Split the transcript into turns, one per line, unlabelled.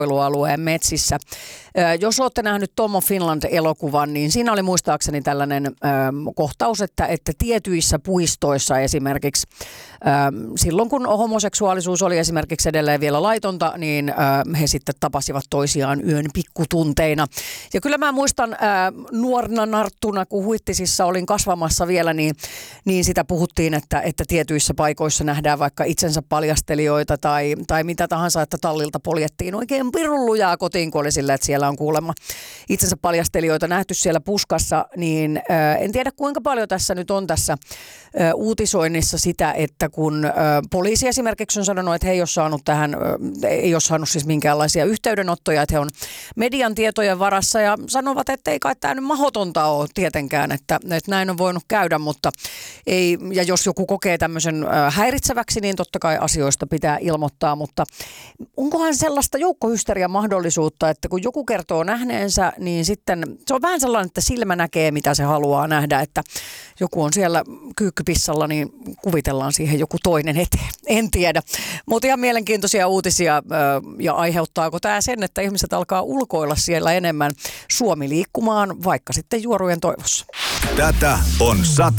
alueen metsissä. Jos olette nähnyt Tom of Finland-elokuvan, niin siinä oli muistaakseni tällainen kohtaus, että tietyissä puistoissa esimerkiksi silloin, kun homoseksuaalisuus oli esimerkiksi edelleen vielä laitonta, niin he sitten tapasivat toisiaan yön pikkutunteina. Ja kyllä mä muistan nuorena narttuna, kun Huittisissa olin kasvamassa vielä, niin sitä puhuttiin, että tietyissä paikoissa nähdään vaikka itsensä paljastelijoita tai mitä tahansa, että tallilta poljettiin oikein pirun lujaa kotiin, kun oli sillä, että siellä on kuulemma itsensä paljastelijoita nähty siellä puskassa, niin en tiedä kuinka paljon tässä nyt on tässä uutisoinnissa sitä, että kun poliisi esimerkiksi on sanonut, että he ei ole saanut siis minkäänlaisia yhteydenottoja, että he on median tietojen varassa ja sanovat, että ei kai tämä nyt mahdotonta ole tietenkään, että näin on voinut käydä, mutta ei, ja jos joku kokee tämmöisen häiritseväksi, niin totta kai asioista pitää ilmoittaa, mutta onkohan sellaista joukkohysterian mahdollisuutta, että kun joku kertoo nähneensä, niin sitten se on vähän sellainen, että silmä näkee, mitä se haluaa nähdä, että joku on siellä kyykkypissalla, niin kuvitellaan siihen joku toinen eteen. En tiedä. Mutta ihan mielenkiintoisia uutisia ja aiheuttaako tämä sen, että ihmiset alkaa ulkoilla siellä enemmän Suomi liikkumaan, vaikka sitten juorujen toivossa.
Tätä on 100